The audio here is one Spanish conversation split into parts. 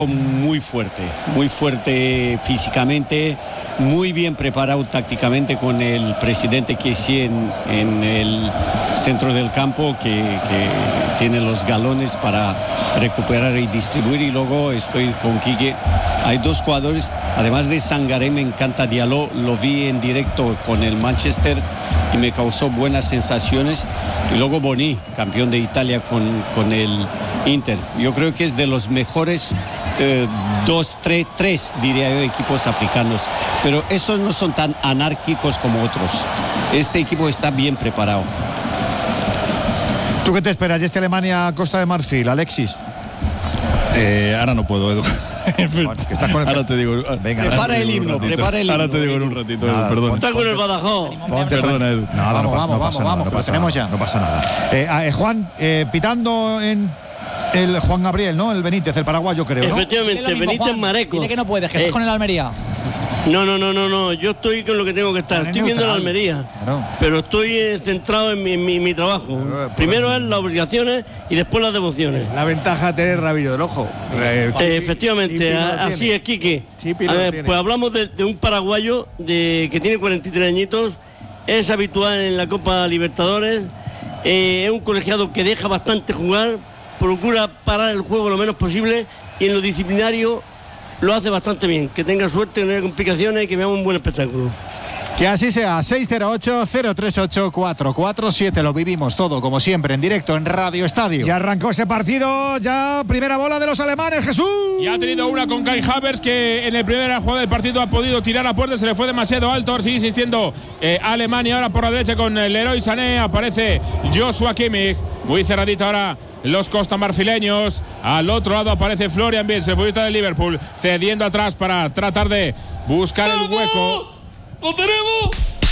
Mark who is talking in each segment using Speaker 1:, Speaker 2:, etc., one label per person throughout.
Speaker 1: muy fuerte físicamente, muy bien preparado tácticamente con el presidente Kessie en el centro del campo que tiene los galones para recuperar y distribuir. Y luego estoy con Quique. Hay dos jugadores, además de Sangaré, me encanta Diallo, lo vi en directo con el Manchester y me causó buenas sensaciones. Y luego Boni, campeón de Italia con el Inter. Yo creo que es de los mejores tres, diría yo, equipos africanos. Pero esos no son tan anárquicos como otros. Este equipo está bien preparado.
Speaker 2: ¿Tú qué te esperas de este Alemania-Costa de Marfil, Alexis?
Speaker 3: Ahora no puedo, Edu. Ahora te digo.
Speaker 1: Venga, prepara el himno.
Speaker 3: Ahora te digo en un ratito, Edu, perdón.
Speaker 1: Está con el Badajoz.
Speaker 3: Perdona, Edu.
Speaker 2: Vamos, lo tenemos ya. No pasa nada. Juan, pitando en el Juan Gabriel, ¿no? El Benítez, el paraguayo, creo, ¿no?
Speaker 4: Efectivamente, Benítez Marecos.
Speaker 5: Dile que no puedes, que estás con el Almería.
Speaker 4: No, yo estoy con lo que tengo que estar. Estoy viendo la Almería, pero estoy centrado en mi trabajo. Primero es las obligaciones y después las devociones.
Speaker 6: La ventaja de tener rabillo del ojo.
Speaker 4: Efectivamente, así es, Quique. Pues hablamos de un paraguayo que tiene 43 añitos, es habitual en la Copa Libertadores, es un colegiado que deja bastante jugar, procura parar el juego lo menos posible y en lo disciplinario lo hace bastante bien. Que tenga suerte, que no haya complicaciones y que veamos un buen espectáculo.
Speaker 2: Que así sea. 608-038-447. Lo vivimos todo, como siempre, en directo en Radio Estadio. Ya arrancó ese partido. Ya primera bola de los alemanes, Jesús.
Speaker 7: Y ha tenido una con Kai Havertz, que en el primer jugada del partido ha podido tirar a puerta. Se le fue demasiado alto. Ahora sigue insistiendo Alemania. Ahora por la derecha con Leroy Sané. Aparece Joshua Kimmich. Muy cerradita ahora los costamarfileños. Al otro lado aparece Florian Wirtz, el futbolista del Liverpool, cediendo atrás para tratar de buscar el hueco.
Speaker 8: ¡Lo tenemos!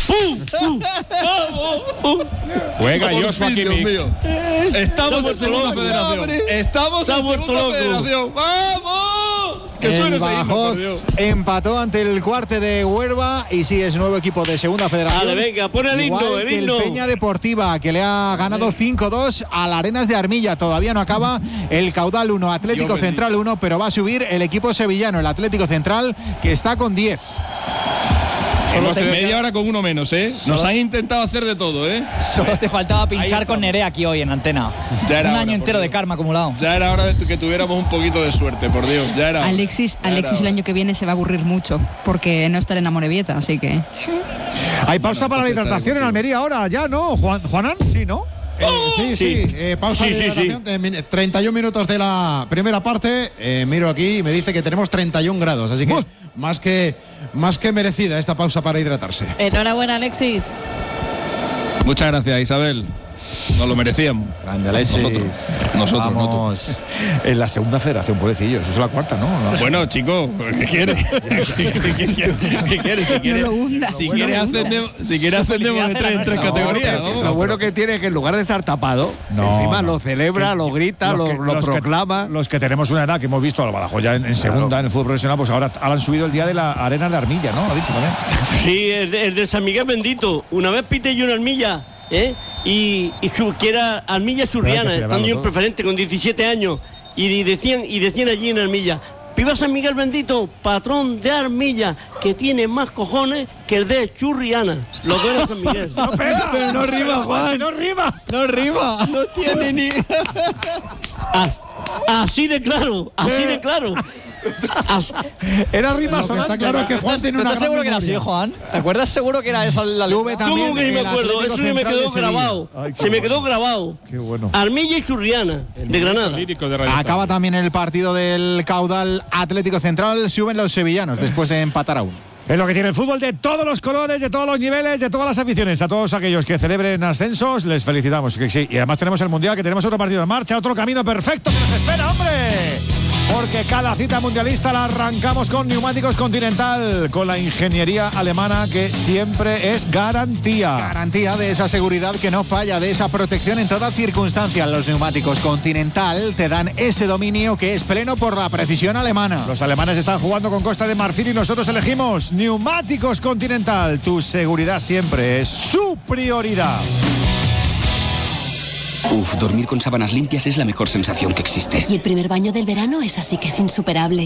Speaker 8: ¡Vamos!
Speaker 7: Juega Joshua Kimmich.
Speaker 8: Estamos en segunda federación. Estamos en segunda federación. ¡Vamos! Que suene
Speaker 2: el Badajoz empató ante el Cuarte de Huelva y sí, es nuevo equipo de segunda federación.
Speaker 4: Vale, venga, pon el himno, el himno.
Speaker 2: El Peña Deportiva, que le ha ganado 5-2 al Arenas de Armilla. Todavía no acaba el Caudal 1, Atlético Central 1, pero va a subir el equipo sevillano, el Atlético Central, que está con 10.
Speaker 8: Hemos media hora con uno menos, ¿eh? Nos han intentado hacer de todo, ¿eh?
Speaker 5: Solo te faltaba pinchar con Nerea aquí hoy en antena. Un año entero de karma acumulado.
Speaker 8: Ya era hora de que tuviéramos un poquito de suerte, por Dios. Ya era
Speaker 9: Alexis el año que viene se va a aburrir mucho porque no estará en Amorebieta, así que...
Speaker 2: Hay pausa para la hidratación en Almería ahora, ya, ¿no? ¿Juanan? Sí, ¿no?
Speaker 10: Sí. Pausa de hidratación. 31 minutos de la primera parte. Miro aquí y me dice que tenemos 31 grados, así que más que merecida esta pausa para hidratarse.
Speaker 11: Enhorabuena, Alexis.
Speaker 8: Muchas gracias, Isabel. Nos lo merecíamos.
Speaker 2: Grande, Alexis.
Speaker 8: Nosotros,
Speaker 2: vamos. En la segunda federación, pobrecillo. Eso es la cuarta, ¿no?
Speaker 8: Bueno, chico, ¿qué quieres? ¿Qué quieres? Si quieres ascendemos de tres categorías.
Speaker 6: Lo bueno que tiene es que en lugar de estar tapado, encima lo celebra, lo grita, lo proclama.
Speaker 2: Los que tenemos una edad que hemos visto al Badajoz ya en segunda, en el fútbol profesional, pues ahora han subido el día de la Arena de Armilla, ¿no? Ha dicho también.
Speaker 4: Sí, el de San Miguel bendito. Una vez pité yo en Armilla, y que era Armilla Churriana, estando yo en preferente con 17 años, y decían allí en Armilla: viva San Miguel bendito, patrón de Armilla, que tiene más cojones que el de Churriana. Los dos de San Miguel.
Speaker 6: Pero no rima, Juan. No rima.
Speaker 4: No tiene ni... Así de claro.
Speaker 2: Era rima sonante.
Speaker 10: Está claro que Juan tiene una.
Speaker 5: ¿Estás seguro que era así, Juan? ¿Te acuerdas seguro que era eso?
Speaker 4: ¿Cómo que ni me acuerdo? Eso me quedó grabado. Se me quedó grabado.
Speaker 2: Qué bueno.
Speaker 4: Armilla y Churriana, de Granada.
Speaker 2: Acaba también el partido del Caudal Atlético Central. Suben los sevillanos después de empatar a 1. Es lo que tiene el fútbol de todos los colores, de todos los niveles, de todas las aficiones. A todos aquellos que celebren ascensos, les felicitamos. Que sí. Y además tenemos el Mundial, que tenemos otro partido en marcha, otro camino perfecto que nos espera, hombre. Porque cada cita mundialista la arrancamos con Neumáticos Continental, con la ingeniería alemana que siempre es garantía. Garantía de esa seguridad que no falla, de esa protección en toda circunstancia. Los Neumáticos Continental te dan ese dominio que es pleno por la precisión alemana. Los alemanes están jugando con Costa de Marfil y nosotros elegimos Neumáticos Continental. Tu seguridad siempre es su prioridad.
Speaker 12: Dormir con sábanas limpias es la mejor sensación que existe.
Speaker 13: Y el primer baño del verano es así que es insuperable.